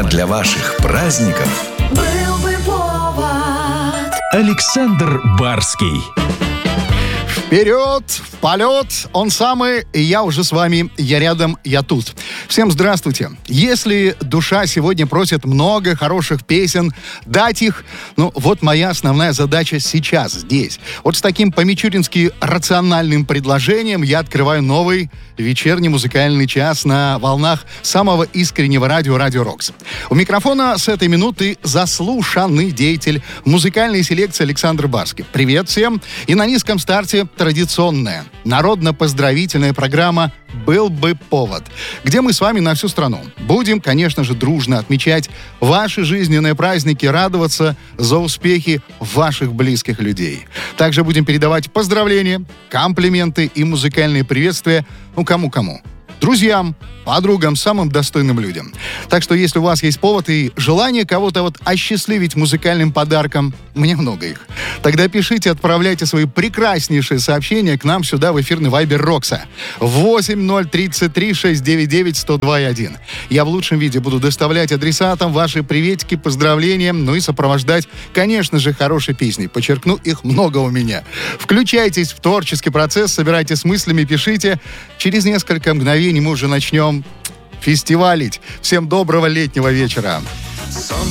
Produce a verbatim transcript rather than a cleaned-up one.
Прямо для ваших праздников Был бы повод. Александр Барский. Вперед, в полет, он самый, и я уже с вами, я рядом, я тут. Всем здравствуйте. Если душа сегодня просит много хороших песен, дать их, ну вот моя основная задача сейчас, здесь. Вот с таким по-мичурински рациональным предложением я открываю новый вечерний музыкальный час на волнах самого искреннего радио «Радио Рокс». У микрофона с этой минуты заслушанный деятель музыкальной селекции Александр Барский. Привет всем. И на низком старте традиционная народно-поздравительная программа «Был бы повод», где мы с вами на всю страну будем, конечно же, дружно отмечать ваши жизненные праздники, радоваться за успехи ваших близких людей. Также будем передавать поздравления, комплименты и музыкальные приветствия, ну, кому-кому. Друзьям, подругам, самым достойным людям. Так что, если у вас есть повод и желание кого-то вот осчастливить музыкальным подарком, мне много их, тогда пишите, отправляйте свои прекраснейшие сообщения к нам сюда в эфирный вайбер Рокса. восемь ноль тридцать три шестьсот девяносто девять сто два и один. Я в лучшем виде буду доставлять адресатам ваши приветики, поздравления, ну и сопровождать, конечно же, хорошей песней. Подчеркну, их много у меня. Включайтесь в творческий процесс, собирайтесь с мыслями, пишите. Через несколько мгновений мы уже начнем фестивалить. Всем доброго летнего вечера. Солнце